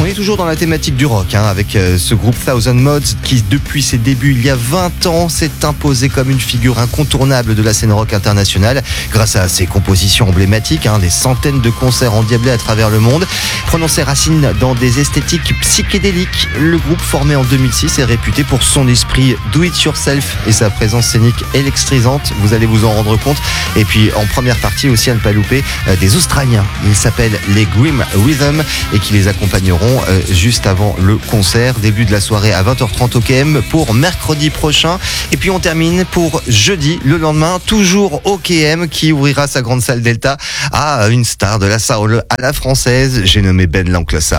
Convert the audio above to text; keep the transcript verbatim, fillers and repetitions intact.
est toujours dans la thématique du rock, hein, avec euh, ce groupe Thousand Mods qui, depuis ses débuts il y a vingt ans, s'est imposé comme une figure incontournable de la scène rock internationale grâce à ses compositions emblématiques, hein, des centaines de concerts endiablés à travers le monde. Prenant ses racines dans des esthétiques psychédéliques, le groupe formé en deux mille six est réputé pour son esprit do it yourself et sa présence scénique électrisante, vous allez vous en rendre compte. Et puis en première partie aussi à ne pas louper, euh, des Australiens, ils s'appellent les Grim Rhythm et qui les accompagneront euh, juste avant le concert, début de la soirée à vingt heures trente au K M pour mercredi prochain. Et puis on termine pour jeudi, le lendemain, toujours au K M qui ouvrira sa grande salle Delta à une star de la soul à la française, j'ai nommé Ben l'Oncle Sam.